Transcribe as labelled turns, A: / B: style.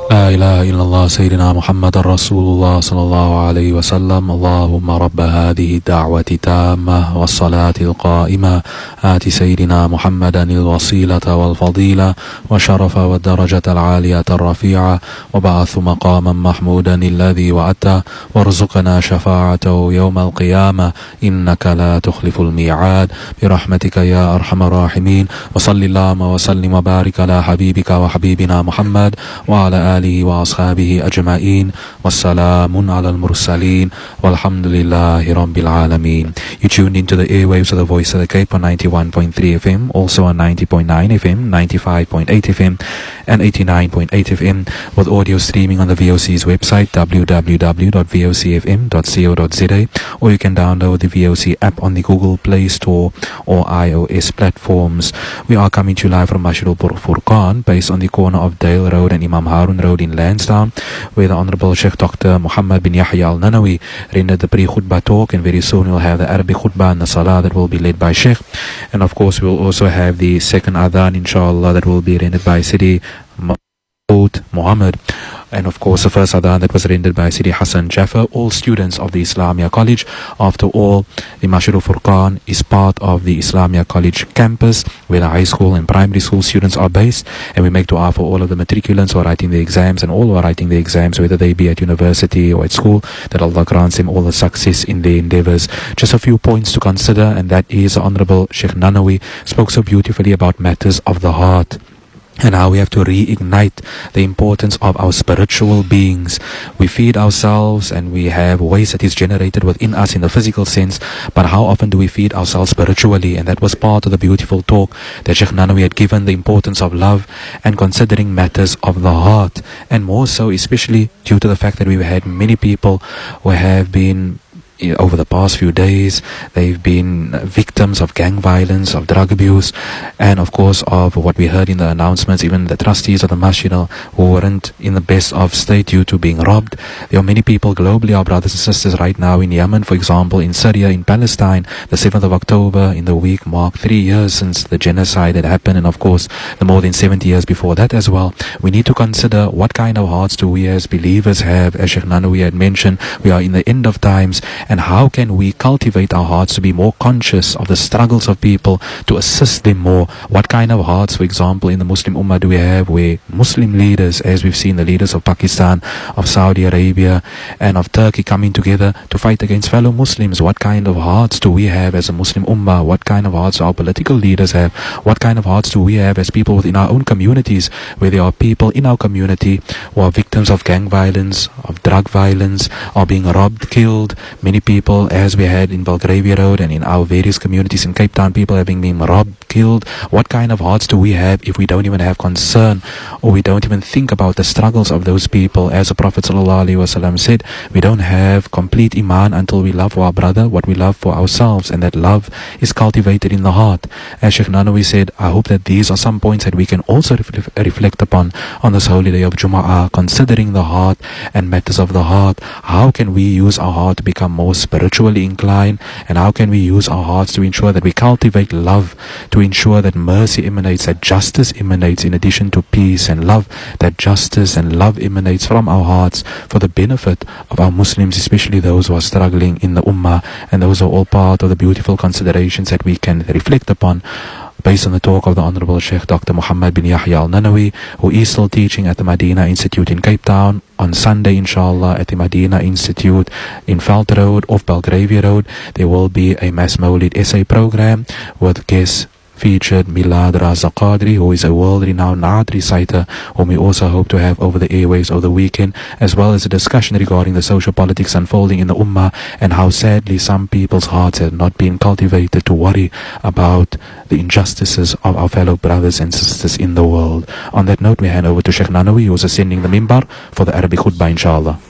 A: لا إله إلا الله سيدنا محمد رسول الله صلى الله عليه وسلم. اللهم رب هذه الدعوة التامة والصلاة القائمة آت سيدنا محمدا الوسيلة والفضيلة والشرف والدرجة العالية الرفيعة وبعث مقاما محمودا الذي وعدته وارزقنا شفاعته يوم القيامة إنك لا تخلف الميعاد برحمتك يا أرحم الراحمين. وصل اللهم وسلم وبارك على حبيبك وحبيبنا محمد وعلى آله وأصحابه أجمعين والسلام على المرسلين والحمد لله رب العالمين. You tuned into the airwaves of the Voice of the Cape on 91.3 FM, also on 90.9 FM, 95.8 FM and 89.8 FM, with audio streaming on the VOC's website www.vocfm.co.za, or you can download the VOC app on the Google Play Store or iOS platforms. We are coming to you live from Masjid al-Furqan, based on the corner of Dale Road and Imam Harun Road in Lansdowne, where the Honorable Sheikh Dr. Muhammad bin Yahya al-Nanawi rendered the pre-khutbah talk, and very soon we'll have the Arabic khutbah and the salah that will be led by Sheikh. And of course we'll also have the second adhan, inshallah, that will be rendered by Sidi Muhammad, and of course the first adhan that was rendered by Sidi Hassan Jaffa, all students of the Islamia College. After all, the Masjid al-Furqan is part of the Islamia College campus, where the high school and primary school students are based, and we make dua for all of the matriculants who are writing the exams and all who are writing the exams, whether they be at university or at school, that Allah grants them all the success in their endeavors. Just a few points to consider, and that is the Honorable Sheikh Nanawi spoke so beautifully about matters of the heart, and how we have to reignite the importance of our spiritual beings. We feed ourselves and we have waste that is generated within us in the physical sense, but how often do we feed ourselves spiritually? And that was part of the beautiful talk that Sheikh Nanawi had given, the importance of love and considering matters of the heart, and more so especially due to the fact that we've had many people who have been, over the past few days, they've been victims of gang violence, of drug abuse, and of course of what we heard in the announcements, even the trustees of the masjid who weren't in the best of state due to being robbed. There are many people globally, our brothers and sisters right now in Yemen, for example, in Syria, in Palestine. The 7th of October in the week marked 3 years since the genocide had happened, and of course the more than 70 years before that as well. We need to consider what kind of hearts do we as believers have. As Sheikh Nanawi had mentioned, we are in the end of times, and how can we cultivate our hearts to be more conscious of the struggles of people, to assist them more? What kind of hearts, for example, in the Muslim Ummah do we have, where Muslim leaders, as we've seen the leaders of Pakistan, of Saudi Arabia and of Turkey coming together to fight against fellow Muslims? What kind of hearts do we have as a Muslim Ummah? What kind of hearts do our political leaders have? What kind of hearts do we have as people within our own communities, where there are people in our community who are victims of gang violence, of drug violence, are being robbed, killed? Many people, as we had in Belgravia Road and in our various communities in Cape Town, people having been robbed, killed. What kind of hearts do we have if we don't even have concern, or we don't even think about the struggles of those people? As the Prophet ﷺ said, we don't have complete iman until we love our brother what we love for ourselves, and that love is cultivated in the heart. As Sheikh Nanawi said, I hope that these are some points that we can also reflect upon on this holy day of Jumu'ah, considering the heart and matters of the heart. How can we use our heart to become more spiritually inclined, and how can we use our hearts to ensure that we cultivate love, to ensure that mercy emanates, that justice emanates, in addition to peace and love, that justice and love emanates from our hearts for the benefit of our Muslims, especially those who are struggling in the Ummah. And those are all part of the beautiful considerations that we can reflect upon based on the talk of the Honorable Sheikh Dr. Muhammad bin Yahya al-Nanawi, who is still teaching at the Medina Institute in Cape Town. On Sunday, inshallah, at the Medina Institute in Veld Road, off Belgravia Road, there will be a Mass Mawlid essay program with guests featured Milad Raza Qadri, who is a world-renowned Naat reciter, whom we also hope to have over the airwaves over the weekend, as well as a discussion regarding the social politics unfolding in the Ummah, and how sadly some people's hearts have not been cultivated to worry about the injustices of our fellow brothers and sisters in the world. On that note, we hand over to Sheikh Nanawi, who is ascending the mimbar for the Arabic khutbah, inshallah.